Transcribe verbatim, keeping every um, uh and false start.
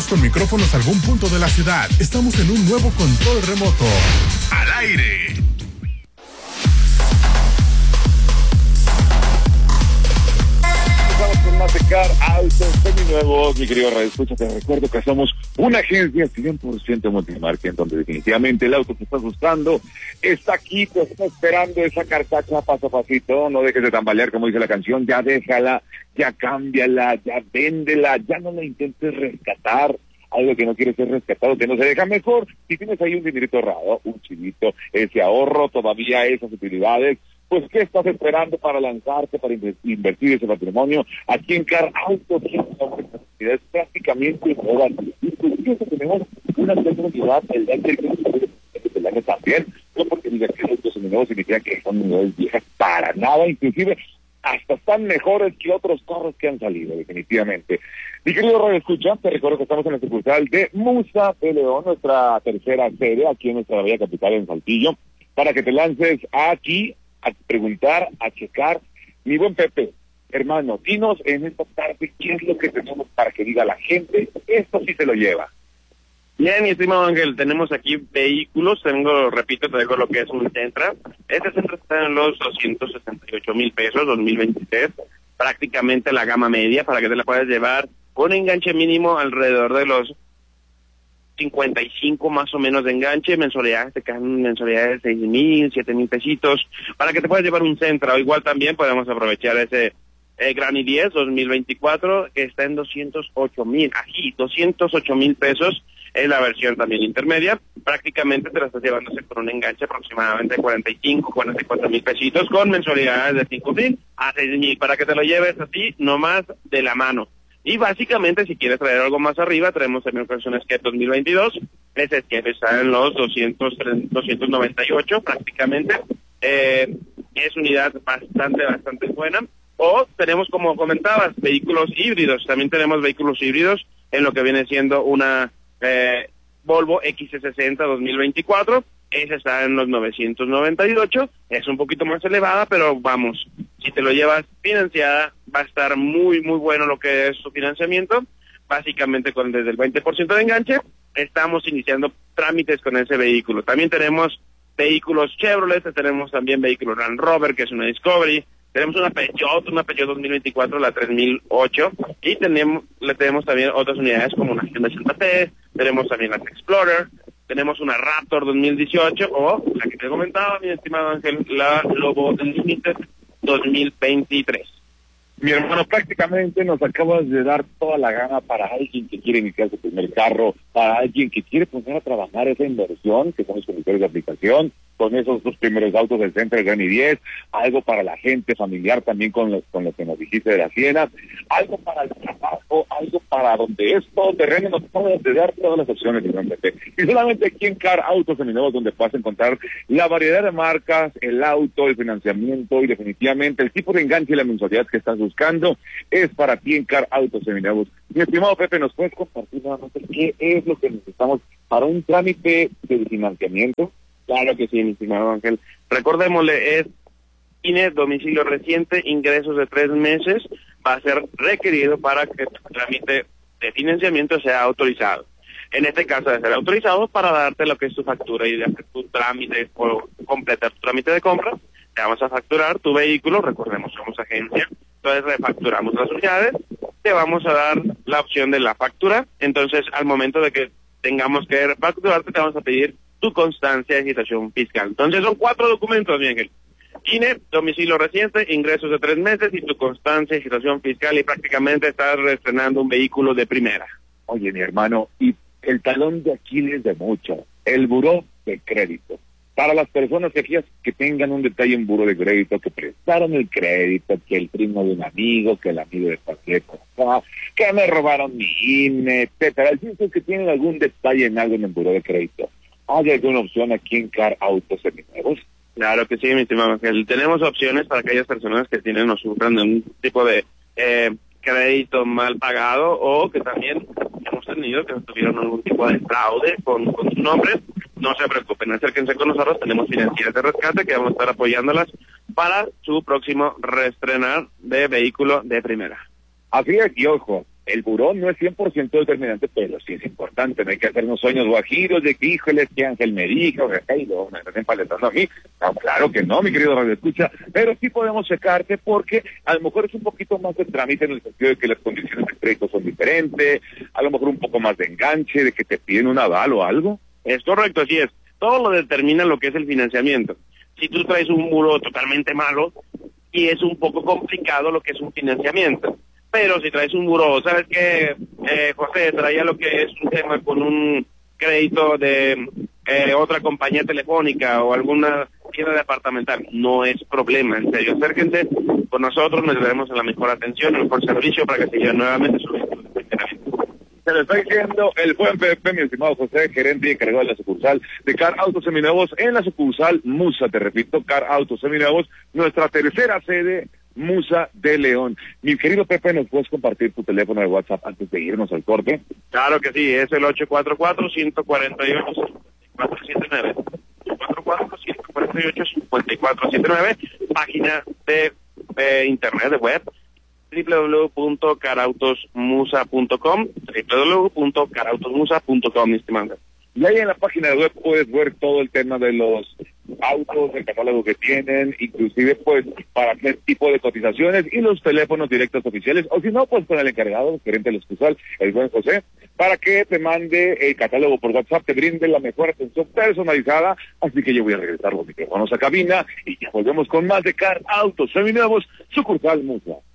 con micrófonos a algún punto de la ciudad. Estamos en un nuevo control remoto. Al aire. Estamos con más de Car Autos seminuevos, mi querido Radio Escucha. Te recuerdo que somos una agencia cien por ciento multimarca, en donde definitivamente el auto que estás buscando está aquí, te está esperando esa carcacha paso a pasito. No dejes de tambalear, como dice la canción, ya déjala, ya cámbiala, ya véndela, ya no la intentes rescatar. Algo que no quiere ser rescatado, que no se deja mejor. Si tienes ahí un dinerito ahorrado, un chivito, ese ahorro, todavía esas utilidades, pues ¿qué estás esperando para lanzarte, para invertir ese patrimonio? Aquí en Car Autos es prácticamente nueva. Inclusive tenemos una tecnología, el del año también, no porque diga que autos nuevos significa que son unidades viejas, para nada, inclusive hasta están mejores que otros carros que han salido, definitivamente. Mi querido Radio Escucha, te recuerdo que estamos en la sucursal de Musa de León, nuestra tercera sede aquí en nuestra bella capital en Saltillo, para que te lances aquí a preguntar, a checar. Mi buen Pepe, hermano, dinos en esta tarde qué es lo que tenemos para que diga la gente, esto sí se lo lleva. Bien, mi estimado Ángel, tenemos aquí vehículos, tengo, repito, te dejo lo que es un Sentra. Este Sentra está en los doscientos sesenta y ocho mil pesos, dos mil veintitrés, prácticamente la gama media, para que te la puedas llevar con enganche mínimo alrededor de los cincuenta y cinco más o menos de enganche, mensualidades, te caen mensualidades de seis mil, siete mil pesitos, para que te puedas llevar un Sentra. O igual también podemos aprovechar ese eh, Gran i diez dos mil veinticuatro, que está en doscientos ocho mil, aquí, doscientos ocho mil pesos, es la versión también intermedia, prácticamente te la estás llevándose con un enganche aproximadamente de cuarenta y cinco, cuarenta y cuatro mil pesitos, con mensualidades de cinco mil a seis mil, para que te lo lleves así, nomás de la mano. Y básicamente, si quieres traer algo más arriba, traemos también un Escape dos mil veintidós, ese Escape está en los doscientos, doscientos noventa y ocho prácticamente, eh, es unidad bastante, bastante buena. O tenemos, como comentabas, vehículos híbridos, también tenemos vehículos híbridos en lo que viene siendo una eh, Volvo X C sesenta dos mil veinticuatro, esa está en los novecientos noventa y ocho, es un poquito más elevada, pero vamos, si te lo llevas financiada, va a estar muy, muy bueno lo que es su financiamiento, básicamente con desde el veinte por ciento de enganche. Estamos iniciando trámites con ese vehículo. También tenemos vehículos Chevrolet, tenemos también vehículos Land Rover, que es una Discovery, tenemos una Peugeot, una Peugeot dos mil veinticuatro, la tres mil ocho, y tenemos, le tenemos también otras unidades como una Hyundai Santa Fe, tenemos también la Explorer, tenemos una Raptor dos mil dieciocho, o la que te comentaba, mi estimado Ángel, la Lobo Limited dos mil veintitrés. Mi hermano, prácticamente nos acabas de dar toda la gana para alguien que quiere iniciar su primer carro, para alguien que quiere poner a trabajar esa inversión, que son los conductores de aplicación, con esos dos primeros autos del Sentra, el Gran i diez, algo para la gente familiar también con lo, con lo que nos dijiste de la Siena, algo para el trabajo, algo para donde es todo terreno, nos acabas de dar todas las opciones, realmente. Y solamente aquí en Car Autos Seminuevos, donde puedas encontrar la variedad de marcas, el auto, el financiamiento y definitivamente el tipo de enganche y la mensualidad que estás buscando, es para ti en Car Autos Seminuevos. Mi estimado Pepe, ¿nos puedes compartir nuevamente qué es lo que necesitamos para un trámite de financiamiento? Claro que sí, mi estimado Ángel. Recordémosle, es I N E, domicilio reciente, ingresos de tres meses, va a ser requerido para que tu trámite de financiamiento sea autorizado. En este caso, debe ser autorizado para darte lo que es tu factura y de hacer tu trámite o completar tu trámite de compra. Te vamos a facturar tu vehículo, recordemos, somos agencia, entonces refacturamos las unidades, te vamos a dar la opción de la factura, entonces al momento de que tengamos que refacturarte, te vamos a pedir tu constancia de situación fiscal. Entonces son cuatro documentos, mi Ángel. I N E, domicilio reciente, ingresos de tres meses y tu constancia de situación fiscal, y prácticamente estás reestrenando un vehículo de primera. Oye, mi hermano, y el talón de Aquiles de mucho, el buró de crédito. Para las personas que, que tengan un detalle en buró de crédito, que prestaron el crédito, que el primo de un amigo, que el amigo de cualquier cosa, que me robaron mi I N E, etcétera. El chiste es que tienen algún detalle en algo en el buró de crédito. ¿Hay alguna opción aquí en Car Autos Seminuevos? Claro que sí, mi estimado Ángel. Tenemos opciones para aquellas personas que tienen o sufran de un tipo de eh, crédito mal pagado, o que también hemos tenido que tuvieron algún tipo de fraude con, con su nombre. No se preocupen, acérquense con nosotros, tenemos financieras de rescate que vamos a estar apoyándolas para su próximo reestrenar de vehículo de primera. Así es, y ojo, el buró no es cien por ciento determinante, pero sí es importante. No hay que hacernos sueños guajiros de que, híjole, que Ángel me dijo, que acá y luego me están empalentando a mí. No, claro que no, mi querido Radio Escucha, pero sí podemos checarte porque a lo mejor es un poquito más de trámite en el sentido de que las condiciones de crédito son diferentes, a lo mejor un poco más de enganche, de que te piden un aval o algo. Es correcto, así es. Todo lo determina lo que es el financiamiento. Si tú traes un buró totalmente malo, y es un poco complicado lo que es un financiamiento. Pero si traes un buró, ¿sabes qué, eh, José? Traía lo que es un tema con un crédito de eh, otra compañía telefónica o alguna tienda departamental. No es problema, en serio. Acérquense con nosotros, nos daremos la mejor atención, el mejor servicio para que se lleven nuevamente su funcionamiento. Se lo está diciendo el buen Pepe, mi estimado José, gerente y encargado de la sucursal de Car Autos Seminuevos en la sucursal Musa, te repito, Car Autos Seminuevos, nuestra tercera sede, Musa de León. Mi querido Pepe, ¿nos puedes compartir tu teléfono de WhatsApp antes de irnos al corte? Claro que sí, es el ocho cuatro cuatro, uno cuatro ocho, cinco cuatro siete nueve. ocho cuatro cuatro, uno cuatro ocho, cinco cuatro siete nueve, página de eh, internet, de web, doble u doble u doble u punto carautosmusa punto com, doble u doble u doble u punto carautosmusa punto com, mi estimado. Y ahí en la página web puedes ver todo el tema de los autos, el catálogo que tienen, inclusive pues para qué tipo de cotizaciones y los teléfonos directos oficiales, o si no, pues con el encargado, el gerente del sucursal, el buen José, para que te mande el catálogo por WhatsApp, te brinde la mejor atención personalizada. Así que yo voy a regresar los micrófonos a cabina y ya volvemos con más de Car Autos Seminuevos, sucursal Musa.